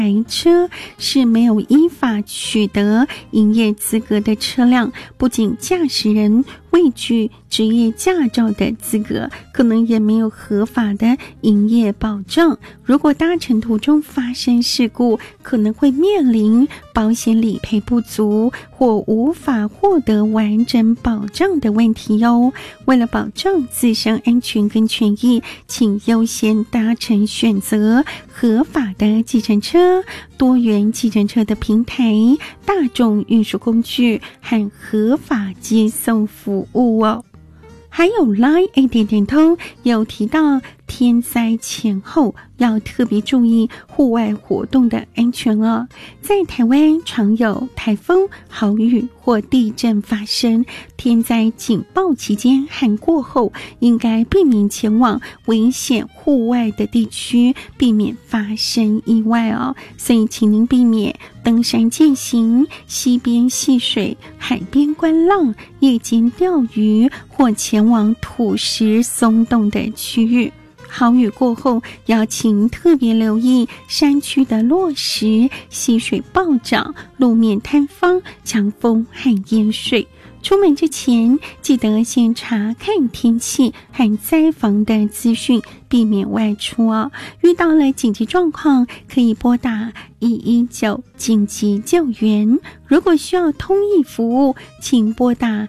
台车是没有依法取得营业资格的车辆，不仅驾驶人未具职业驾照的资格，可能也没有合法的营业保障。如果搭乘途中发生事故，可能会面临保险理赔不足或无法获得完整保障的问题哟。为了保障自身安全跟权益，请优先搭乘选择合法的计程车、多元计程车的平台、大众运输工具和合法接送服务哦。还有 LINE@ 通有提到天灾前后要特别注意户外活动的安全哦。在台湾常有台风、豪雨或地震发生，天灾警报期间和过后应该避免前往危险户外的地区，避免发生意外哦。所以请您避免登山健行、溪边戏水、海边观浪、夜间钓鱼或前往土石松动的区域。豪雨过后，要请特别留意山区的落石、溪水暴涨、路面坍方、强风和淹水。出门之前，记得先查看天气和灾防的资讯，避免外出哦。遇到了紧急状况，可以拨打119紧急救援。如果需要通译服务，请拨打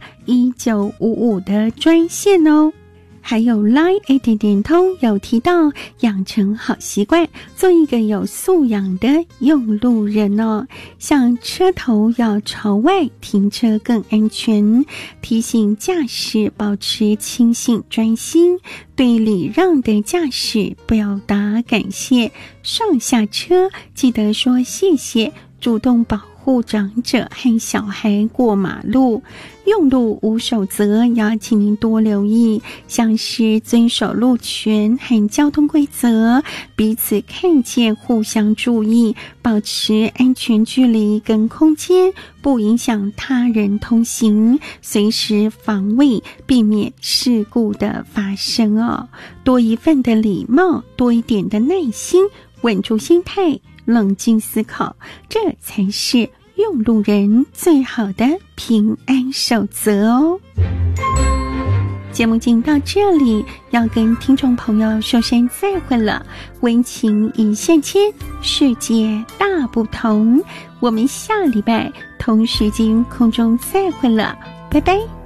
1955的专线哦。还有 LINE@ 通有提到养成好习惯，做一个有素养的用路人哦。像车头要朝外停车更安全，提醒驾驶保持清醒专心，对礼让的驾驶表达感谢，上下车记得说谢谢，主动保护长者和小孩过马路。用路无守则，要请您多留意，像是遵守路权和交通规则，彼此看见互相注意，保持安全距离跟空间，不影响他人通行，随时防卫，避免事故的发生哦。多一份的礼貌，多一点的耐心，稳住心态，冷静思考，这才是用路人最好的平安守则哦。节目进到这里，要跟听众朋友说声再会了。温情一线牵，世界大不同。我们下礼拜同时间空中再会了，拜拜。